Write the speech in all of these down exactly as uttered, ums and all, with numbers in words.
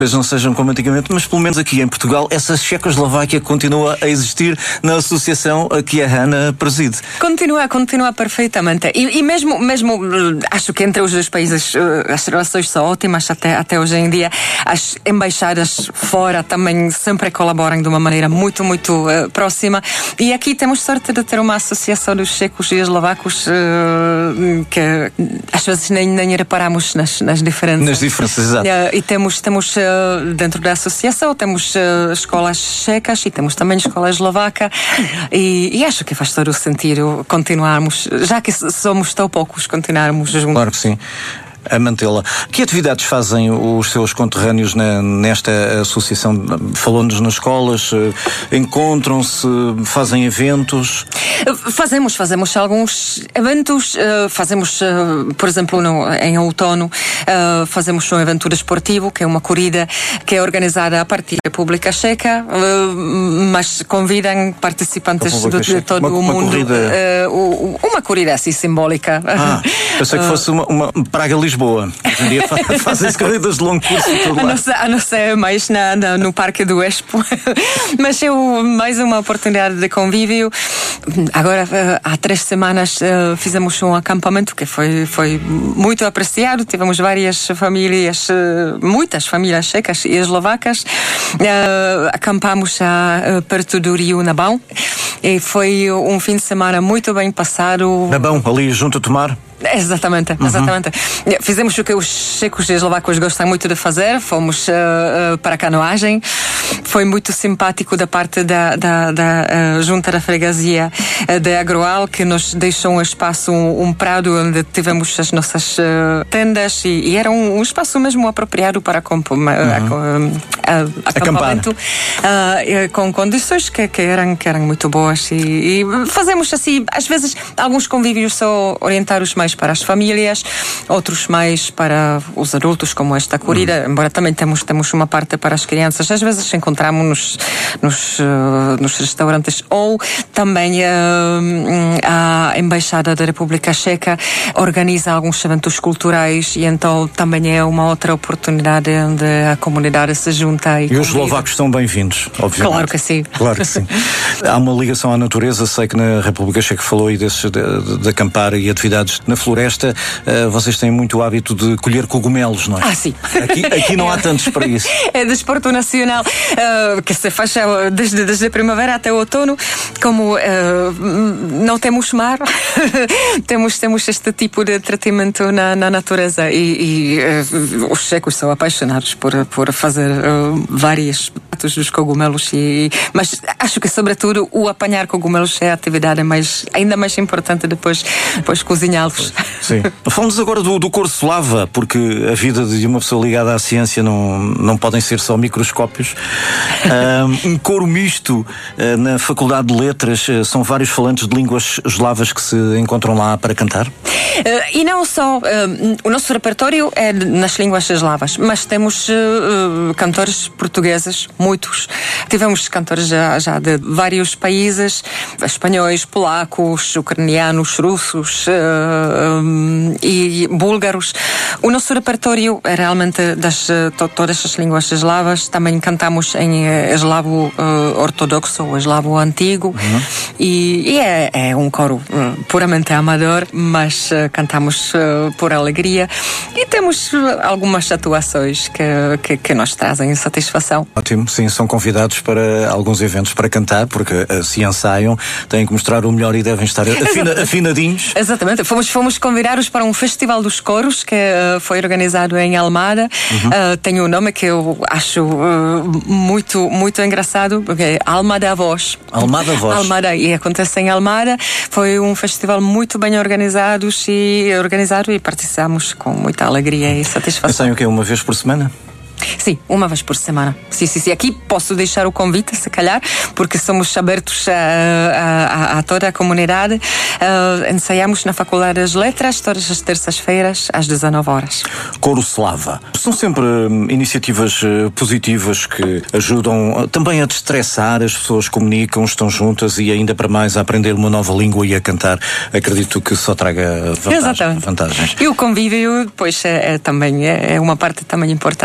não sejam como antigamente, mas pelo menos aqui em Portugal essa Checoslováquia continua a existir na associação a que a Hannah preside. Continua, continua perfeitamente. E, e mesmo, mesmo, acho que entre os dois países as relações são ótimas até, até hoje em dia. As embaixadas fora também sempre colaboram de uma maneira muito, muito uh, próxima. E aqui temos sorte de ter uma associação dos checos e eslovacos uh, que às vezes nem, nem reparamos nas, nas diferenças. Nas diferenças, exato. Uh, e temos, temos uh, dentro da associação temos uh, escolas checas e temos também escola eslovaca e, e acho que faz todo o sentido continuarmos, já que somos tão poucos, continuarmos juntos. Claro que sim. A mantê-la. Que atividades fazem os seus conterrâneos na, nesta associação? Falou-nos nas escolas, encontram-se, fazem eventos? Fazemos, fazemos alguns eventos, fazemos, por exemplo, no, em outono, fazemos um evento desportivo, que é uma corrida que é organizada a partir da República Checa, mas convidam participantes de, de todo uma, o mundo. Uma corrida... Uma corrida assim simbólica. Ah, pensei que fosse uma, uma Praga-Lisboa. Hoje em dia fazem-se corridas de longo curso. A nossa, a nossa é mais na, na, no Parque do Expo. Mas é mais uma oportunidade de convívio. Agora, há três semanas, fizemos um acampamento que foi, foi muito apreciado. Tivemos várias famílias, muitas famílias checas e eslovacas. Acampamos a, perto do rio Nabão. E foi um fim de semana muito bem passado. Nabão, ali junto a Tomar? Exatamente, exatamente. Uhum. Fizemos o que os checos e eslovacos gostam muito de fazer, fomos uh, uh, para a canoagem. Foi muito simpático da parte da, da, da uh, junta da freguesia uh, de Agroal, que nos deixou um espaço, um, um prado onde tivemos as nossas uh, tendas e, e era um, um espaço mesmo apropriado para comp- uhum. uh, uh, acampamento, uh, com condições que, que, eram, que eram muito boas e, e fazemos assim, às vezes alguns convívios só orientados mais para as famílias, outros mais para os adultos, como esta corrida, hum. embora também temos, temos uma parte para as crianças. Às vezes encontramos-nos nos, uh, nos restaurantes ou também uh, a Embaixada da República Checa organiza alguns eventos culturais e então também é uma outra oportunidade onde a comunidade se junta. E, e os eslovacos são bem-vindos, obviamente. Claro que sim. Claro que sim. Há uma ligação à natureza, sei que na República Checa falou aí desses, de, de, de acampar e atividades na floresta, uh, vocês têm muito o hábito de colher cogumelos, não é? Ah, sim. Aqui, aqui não há tantos para isso. É desporto nacional uh, que se faz desde, desde a primavera até o outono. Como uh, não temos mar, temos, temos este tipo de tratamento na, na natureza e, e uh, os checos são apaixonados por, por fazer uh, vários pratos dos cogumelos, e, mas acho que sobretudo o apanhar cogumelos é a atividade mais, ainda mais importante depois, depois cozinhá-los. Sim. Falamos agora do, do curso Slava, porque a vida de uma pessoa ligada à ciência não, não podem ser só microscópios. Um, um coro misto uh, na Faculdade de Letras, uh, são vários falantes de línguas eslavas que se encontram lá para cantar? Uh, e não só, uh, o nosso repertório é nas línguas eslavas, mas temos uh, cantores portugueses, muitos. Tivemos cantores já, já de vários países, espanhóis, polacos, ucranianos, russos, uh, um, e búlgaros. O nosso repertório é realmente das to, todas as línguas eslavas. Também cantamos em uh, eslavo uh, ortodoxo, ou eslavo antigo, uhum. e, e é, é um coro uh, puramente amador, mas uh, cantamos uh, por alegria e temos uh, algumas atuações que, que, que nos trazem satisfação. Ótimo, sim, são convidados para alguns eventos para cantar, porque uh, se ensaiam, têm que mostrar o melhor e devem estar afina, afinadinhos. Exatamente, fomos, fomos convidados para um festival dos coros que uh, foi organizado em Almada. Uhum. Uh, tem um nome que eu acho uh, muito, muito engraçado, porque é Almada Voz. Almada Voz. Almada, e acontece em Almada. Foi um festival muito bem organizado e, organizado e participamos com muita alegria e satisfação. Pensam o quê? Uma vez por semana? Sim, uma vez por semana. Sim, sim, sim. Aqui posso deixar o convite, se calhar, porque somos abertos a, a, a toda a comunidade. Uh, ensaiamos na Faculdade das Letras todas as terças-feiras, às dezanove horas. Coro Slava. São sempre hum, iniciativas uh, positivas que ajudam uh, também a destressar, as pessoas comunicam, estão juntas e ainda para mais a aprender uma nova língua e a cantar. Acredito que só traga vantagens. Exatamente. vantagens. E o convívio, pois, é, é também é, é uma parte também importante. Importante.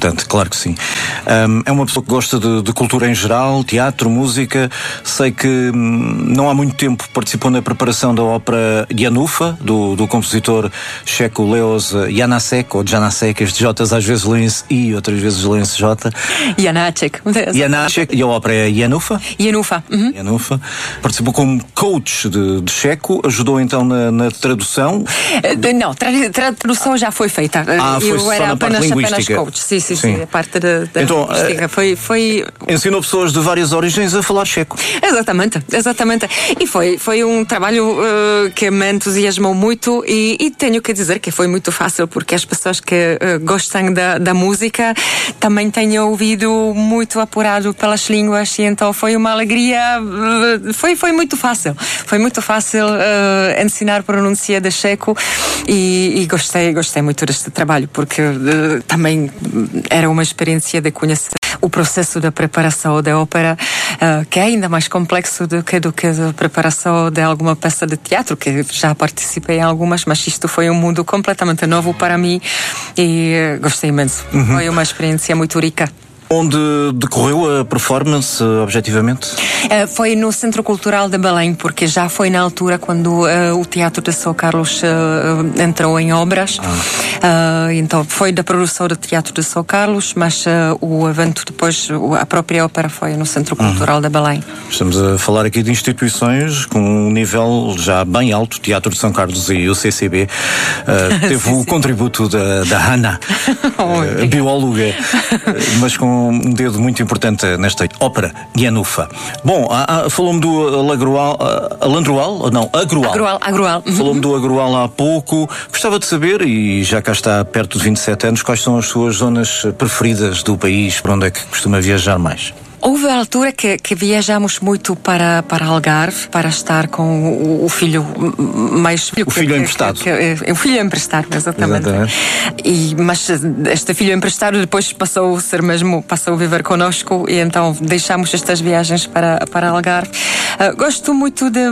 importante, claro que sim. Um, é uma pessoa que gosta de, de cultura em geral, teatro, música. Sei que hum, não há muito tempo participou na preparação da ópera Janufa, do, do compositor checo Leos Janáček, ou Janáček, estes Jotas às vezes leem-se I, outras vezes leem-se J. Janáček. Janáček, e a ópera é Janufa? Janufa. Uhum. Janufa. Participou como coach de, de checo, ajudou então na, na tradução? Uh, não, tra tradução já foi feita. Ah, foi Eu só era na parte apenas, linguística. apenas coach. Sim, sim, sim. Sim. A parte da, da então, linguística. Foi, foi... Ensinou pessoas de várias origens a falar checo. Exatamente, exatamente. E foi, foi um trabalho uh, que me entusiasmou muito e, e tenho que dizer que foi muito fácil, porque as pessoas que uh, gostam da, da música também têm ouvido muito apurado pelas línguas, e então foi uma alegria, uh, foi, foi muito fácil. Foi muito fácil uh, ensinar pronúncia de checo e, e gostei, gostei muito deste trabalho, porque uh, também era uma experiência de conhecer o processo da preparação da ópera, uh, que é ainda mais complexo do que, do que a preparação de alguma peça de teatro, que já participei em algumas, mas isto foi um mundo completamente novo para mim e uh, gostei imenso. Uhum. Foi uma experiência muito rica. Onde decorreu a performance, objetivamente? Uh, foi no Centro Cultural de Belém, porque já foi na altura quando uh, o Teatro de São Carlos uh, entrou em obras. Ah. Uh, então foi da produção do Teatro de São Carlos, mas uh, o evento depois, a própria ópera foi no Centro Cultural uhum. de Belém. Estamos a falar aqui de instituições com um nível já bem alto. O Teatro de São Carlos e o C C B uh, teve sim, o sim. contributo da, da Hanna, oh, uh, bióloga, uh, mas com um dedo muito importante nesta ópera Janufa. Bom, falou-me do Alandroal, Alandroal, não, Agrual. Agrual, Agrual. Uhum. Falou-me do Agrual há pouco. Gostava de saber, e já cá está perto de vinte e sete anos, quais são as suas zonas preferidas do país, para onde é que costuma viajar mais? Houve a altura que, que viajamos muito para, para Algarve, para estar com o, o filho mais... O filho que, emprestado. Que, que, o filho emprestado, exatamente. exatamente. E, mas este filho emprestado depois passou a ser mesmo, passou a viver connosco, e então deixamos estas viagens para, para Algarve. Uh, gosto muito de...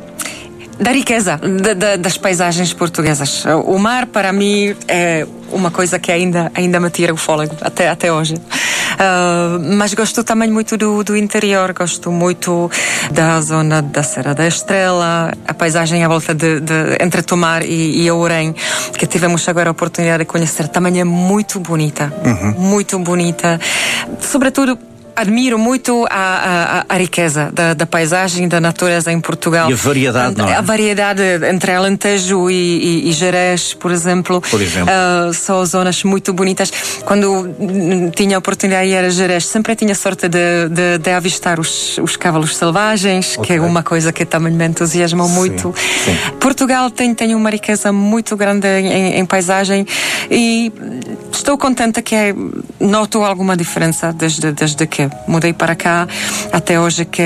da riqueza de, de, das paisagens portuguesas. O mar, para mim, é uma coisa que ainda, ainda me tira o fôlego, até, até hoje. Uh, mas gosto também muito do, do interior, gosto muito da zona da Serra da Estrela, a paisagem à volta de, de entre Tomar e, e Ourém, que tivemos agora a oportunidade de conhecer, também é muito bonita, uhum. muito bonita. Sobretudo, admiro muito a, a, a riqueza da, da paisagem, da natureza em Portugal. E a variedade, não é? A variedade entre Alentejo e, e, e Gerês, por exemplo. Por exemplo. Uh, são zonas muito bonitas. Quando tinha a oportunidade de ir a Gerês, sempre tinha sorte de, de, de avistar os, os cavalos selvagens, okay. que é uma coisa que também me entusiasma muito. Sim, sim. Portugal tem, tem uma riqueza muito grande em, em paisagem, e estou contente que noto alguma diferença desde, desde que mudei para cá até hoje, que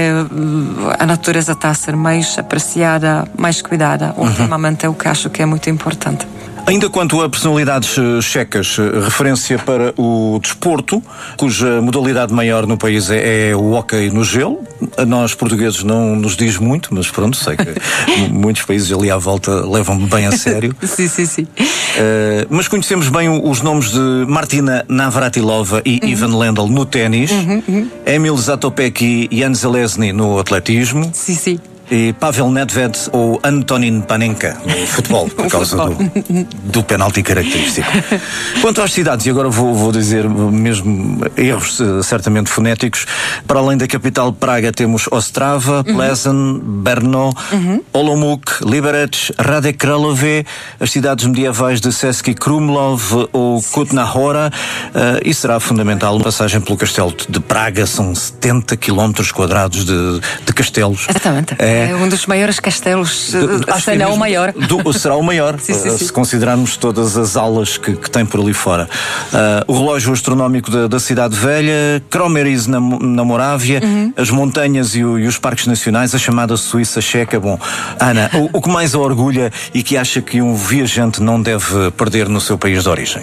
a natureza está a ser mais apreciada, mais cuidada. Ultimamente é o que acho que é muito importante. Ainda quanto a personalidades checas, referência para o desporto, cuja modalidade maior no país é, é o hóquei no gelo. A nós portugueses não nos diz muito, mas pronto, sei que muitos países ali à volta levam-me bem a sério. Sim, sim, sim. Uh, mas conhecemos bem os nomes de Martina Navratilova e uhum. Ivan Lendl no ténis, uhum, uhum. Emil Zatopek e Jan Železný no atletismo. Sim, sim. E Pavel Nedved ou Antonin Panenka no futebol, por causa do, do penalti característico. Quanto às cidades, e agora vou, vou dizer mesmo erros certamente fonéticos, para além da capital Praga temos Ostrava, uhum. Plzeň, Brno, uhum. Olomouc, Liberec, Hradec Králové, as cidades medievais de Český Krumlov ou Kutná Hora, uh, e será fundamental uma passagem pelo castelo de Praga. São setenta quilómetros quadrados de, de castelos. Exatamente. É, É um dos maiores castelos, de, se não o maior. Do, será o maior, sim, sim, sim. se considerarmos todas as aulas que, que tem por ali fora. Uh, o relógio astronómico da, da Cidade Velha, Kromeríž na, na Morávia, uhum. as montanhas e, o, e os parques nacionais, a chamada Suíça Checa. Bom, Ana, o, o que mais a orgulha e que acha que um viajante não deve perder no seu país de origem?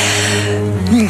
Hum.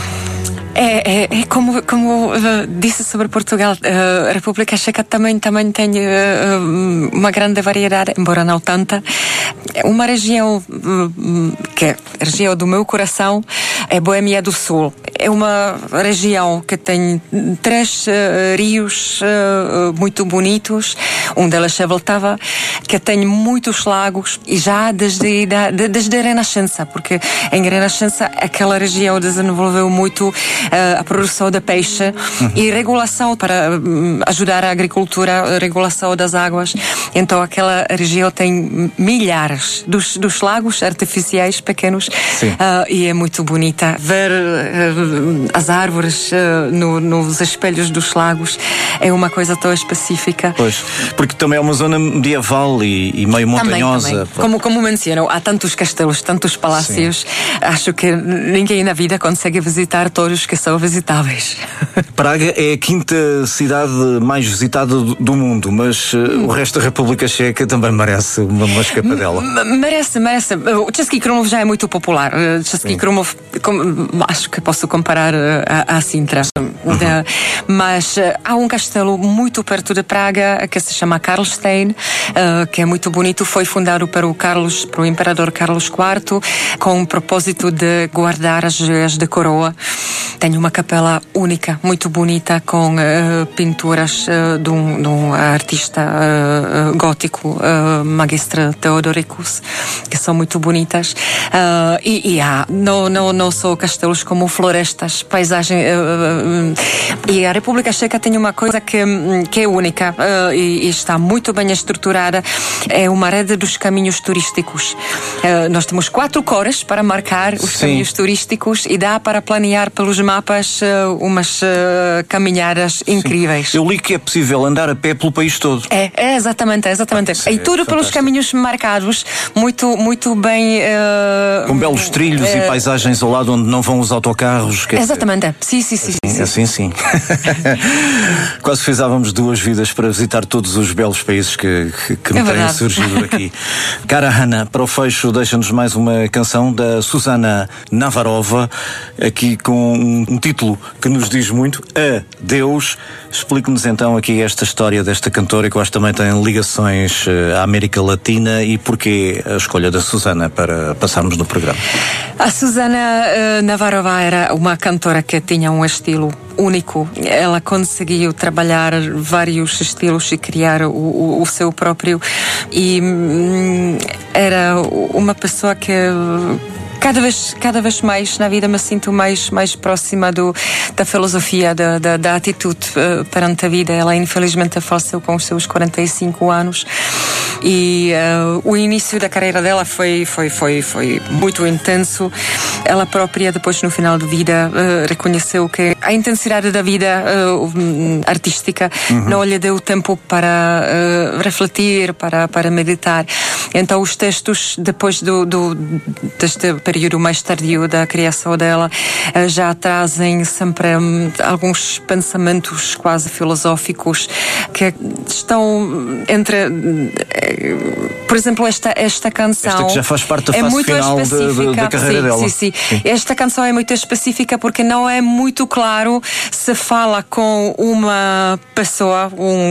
É, é, é como, como uh, disse sobre Portugal, uh, a República Checa também, também tem uh, uma grande variedade, embora não tanta. Uma região uh, que é a região do meu coração é Boêmia do Sul. é uma região que tem três uh, rios uh, muito bonitos, um deles é Vltava, que tem muitos lagos, e já desde, da, desde a Renascença, porque em Renascença aquela região desenvolveu muito uh, a produção de peixe uhum. e regulação para um, ajudar a agricultura, a regulação das águas. Então aquela região tem milhares dos, dos lagos artificiais pequenos uh, e é muito bonita. Ver uh, as árvores uh, no, nos espelhos dos lagos é uma coisa tão específica. Pois, porque também é uma zona medieval e, e meio montanhosa. Também, também. Como, como mencionam, há tantos castelos, tantos palácios. Sim. Acho que ninguém na vida consegue visitar todos que são visitáveis. Praga é a quinta cidade mais visitada do mundo, mas uh, hum. o resto da República Checa também merece uma, uma escapadela. M- merece, merece. O Český Krumlov já é muito popular. O Český Krumlov, com, acho que posso comparar a, a Sintra. Uhum. De, mas uh, há um castelo muito perto de Praga que se chama Karlstein, uh, que é muito bonito. Foi fundado pelo Carlos, pelo imperador Carlos quarto, com o propósito de guardar as joias de coroa. Tem uma capela única, muito bonita, com uh, pinturas uh, de, um, de um artista uh, uh, gótico, uh, Magistre Theodoricus, que são muito bonitas. Uh, e, e há não, não, não só castelos como florestas, paisagem. Uh, uh, e a República Checa tem uma coisa que, que é única uh, e, e está muito bem estruturada. É uma rede dos caminhos turísticos. Uh, nós temos quatro cores para marcar os Sim. caminhos turísticos e dá para planear pelos mapas uh, umas uh, caminhadas incríveis. Sim. Eu li que é possível andar a pé pelo país todo. É, é exatamente, é exatamente. Ah, e tudo é pelos caminhos marcados, muito, muito bem... Uh, com belos trilhos uh, e paisagens ao lado onde não vão os autocarros. Exatamente, sim, sim, sim. Assim, sim, assim sim. Quase precisávamos duas vidas para visitar todos os belos países que, que, que me é têm verdade. surgido aqui. Cara Ana, para o fecho, deixa-nos mais uma canção da Susana Navarova, aqui com um, um título que nos diz muito, Adeus. Explique-nos então aqui esta história desta cantora, que eu acho que também tem ligações à América Latina, e porquê a escolha da Susana para passarmos no programa. A Susana uh, Navarova era uma cantora que tinha um estilo único. Ela conseguiu trabalhar vários estilos e criar o, o, o seu próprio, e hum, era uma pessoa que Cada vez, cada vez mais na vida me sinto mais, mais próxima do, da filosofia, da, da, da atitude uh, perante a vida. Ela infelizmente faleceu com os seus quarenta e cinco anos e uh, o início da carreira dela foi, foi, foi, foi muito intenso. Ela própria, depois no final de vida, uh, reconheceu que a intensidade da vida uh, artística uhum. não lhe deu tempo para uh, refletir, para, para meditar. Então os textos, depois do, do, deste período mais tardio da criação dela, já trazem sempre um, alguns pensamentos quase filosóficos que estão entre, por exemplo, esta, esta canção esta que já faz parte da é fase muito final específica. Da, da carreira sim, dela. Sim, sim. Sim. Esta canção é muito específica porque não é muito claro se fala com uma pessoa,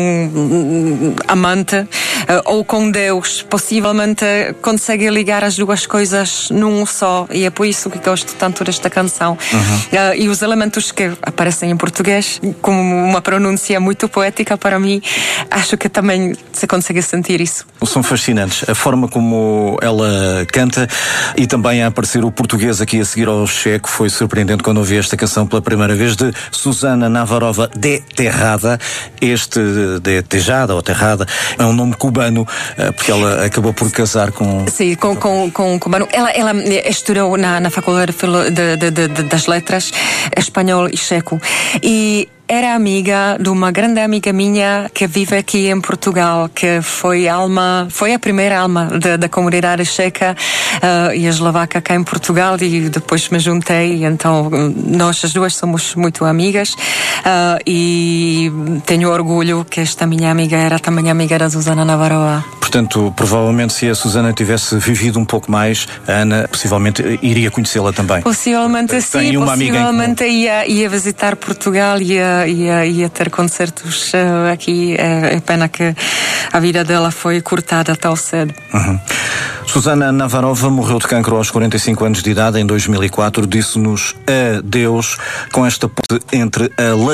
um amante, ou com Deus. Possivelmente consegue ligar as duas coisas num só, e é por isso que gosto tanto desta canção. Uhum. Uh, e os elementos que aparecem em português, com uma pronúncia muito poética para mim, acho que também se consegue sentir isso. São fascinantes. A forma como ela canta e também a aparecer o português aqui a seguir ao checo foi surpreendente quando ouvi esta canção pela primeira vez, de Susana Navarova de Terrada. Este de Tejada ou Terrada é um nome cubano, porque ela acabou por casar com... Sim, com, com, com um cubano. Ela, ela estudou na, na Faculdade de, de, de, de, das Letras, espanhol e checo. E era amiga de uma grande amiga minha que vive aqui em Portugal, que foi alma, foi a primeira alma da, da comunidade checa uh, e eslovaca cá em Portugal, e depois me juntei, então nós as duas somos muito amigas uh, e tenho orgulho que esta minha amiga era também amiga da Susana Navarova. Portanto, provavelmente se a Susana tivesse vivido um pouco mais, a Ana possivelmente iria conhecê-la também. Possivelmente sim, uma possivelmente ia, ia visitar Portugal, ia Ia, ia ter concertos uh, aqui. É, é pena que a vida dela foi cortada tão cedo. Uhum. Susana Navarrova morreu de cancro aos quarenta e cinco anos de idade em dois mil e quatro. Disse-nos adeus com esta ponte entre a